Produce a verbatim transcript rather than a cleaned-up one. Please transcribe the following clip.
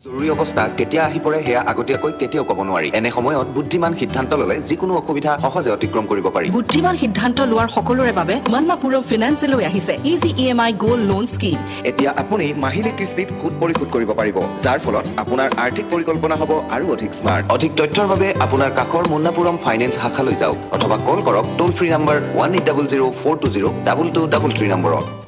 জৰুৰী অৱস্থা কেতিয়া আহি পৰে হেয়া আগতীয়াকৈ কেতিয়াও ক'ব নোৱাৰি এনে সময়ত বুদ্ধিমান সিদ্ধান্ত ললে যিকোনো অসুবিধা সহজে অতিক্ৰম কৰিব পাৰি বুদ্ধিমান সিদ্ধান্ত লোৱাৰ সকলোৰে বাবে মন্নাপুৰম ফাইনেন্সে লৈ আহিছে easy EMI gold loan scheme এতিয়া আপুনি মাহিলী কিস্তিত সুদ পৰিশোধ কৰিব পাৰিব যাৰ ফলত আপোনাৰ আৰ্থিক পৰিকল্পনা হ'ব আৰু অধিক স্মাৰ্ট অধিক তথ্যৰ বাবে আপোনাৰ কাষৰ মন্নাপুৰম ফাইনেন্স শাখালৈ যাওক অথবা কল কৰক টোল free number one eight zero zero four two zero two two three three নম্বৰত